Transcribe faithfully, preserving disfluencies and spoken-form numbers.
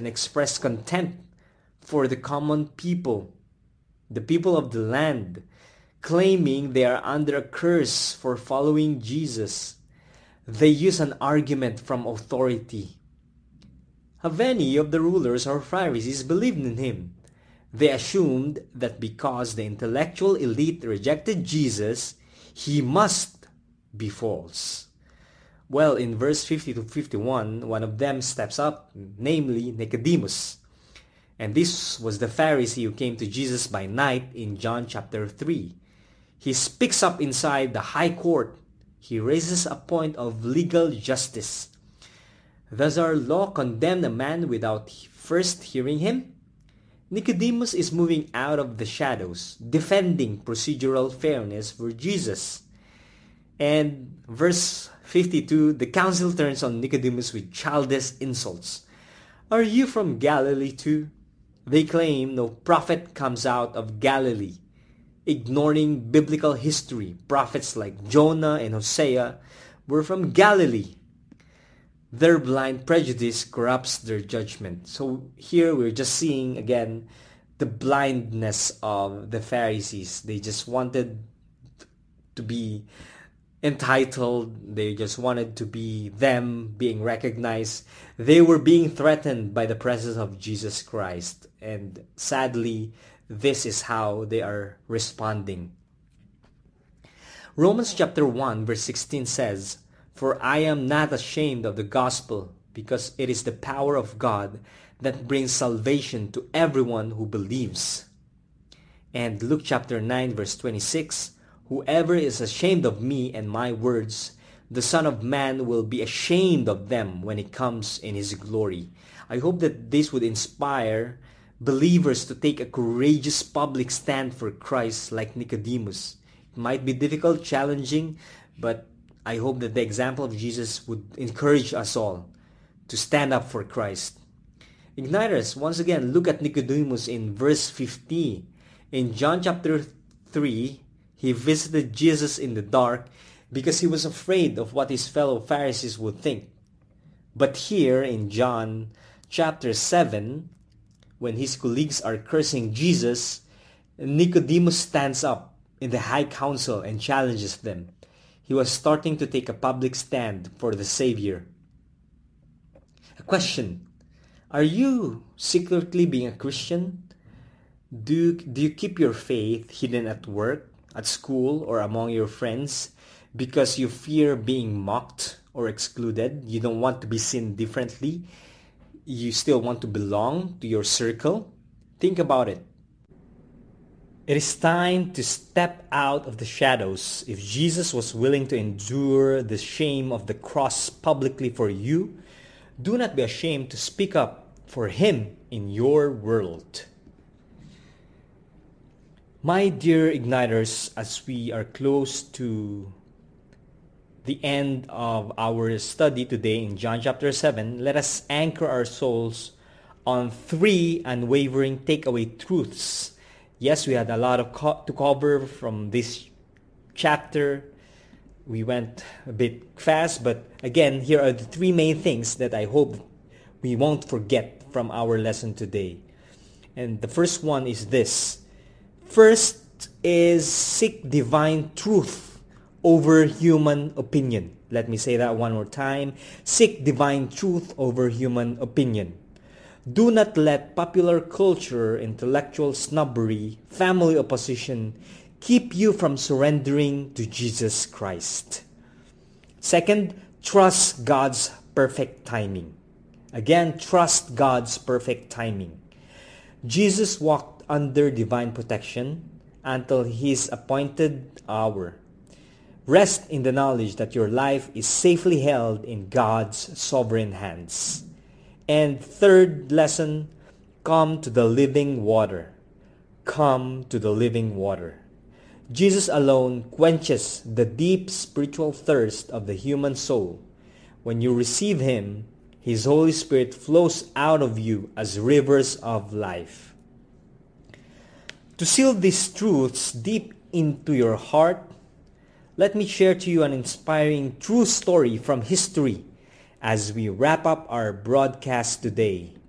and expressed contempt for the common people, the people of the land, claiming they are under a curse for following Jesus. They use an argument from authority. Have any of the rulers or Pharisees believed in him? They assumed that because the intellectual elite rejected Jesus, he must be false. Well, in verse fifty to fifty-one, one of them steps up, namely Nicodemus. And this was the Pharisee who came to Jesus by night in John chapter three. He speaks up inside the high court. He raises a point of legal justice. Does our law condemn a man without first hearing him? Nicodemus is moving out of the shadows, defending procedural fairness for Jesus. And verse fifty-two, the council turns on Nicodemus with childish insults. Are you from Galilee too? They claim no prophet comes out of Galilee. Ignoring biblical history, prophets like Jonah and Hosea were from Galilee. Their blind prejudice corrupts their judgment. So here we're just seeing again the blindness of the Pharisees. They just wanted to be entitled. They just wanted to be them being recognized. They were being threatened by the presence of Jesus Christ. And sadly, this is how they are responding. Romans chapter one verse sixteen says, "For I am not ashamed of the gospel, because it is the power of God that brings salvation to everyone who believes." And Luke chapter nine verse twenty-six, "Whoever is ashamed of me and my words, the Son of Man will be ashamed of them when he comes in his glory." I hope that this would inspire believers to take a courageous public stand for Christ like Nicodemus. It might be difficult, challenging, but I hope that the example of Jesus would encourage us all to stand up for Christ. Igniters, once again, look at Nicodemus in verse fifty. In John chapter three, he visited Jesus in the dark because he was afraid of what his fellow Pharisees would think. But here in John chapter seven, when his colleagues are cursing Jesus, Nicodemus stands up in the high council and challenges them. He was starting to take a public stand for the Savior. A question: are you secretly being a Christian? Do, do you keep your faith hidden at work, at school, or among your friends because you fear being mocked or excluded? You don't want to be seen differently. You still want to belong to your circle? Think about it. It is time to step out of the shadows. If Jesus was willing to endure the shame of the cross publicly for you, do not be ashamed to speak up for him in your world. My dear Igniters, as we are close to the end of our study today in John chapter seven, let us anchor our souls on three unwavering takeaway truths. Yes, we had a lot of co- to cover from this chapter. We went a bit fast, but again, here are the three main things that I hope we won't forget from our lesson today. And the first one is this. First is seek divine truth over human opinion. Let me say that one more time. Seek divine truth over human opinion. Do not let popular culture, intellectual snobbery, family opposition keep you from surrendering to Jesus Christ. Second, trust God's perfect timing. Again, trust God's perfect timing. Jesus walked under divine protection until his appointed hour. Rest in the knowledge that your life is safely held in God's sovereign hands. And third lesson, come to the living water. Come to the living water. Jesus alone quenches the deep spiritual thirst of the human soul. When you receive him, his Holy Spirit flows out of you as rivers of life. To seal these truths deep into your heart, let me share to you an inspiring true story from history as we wrap up our broadcast today.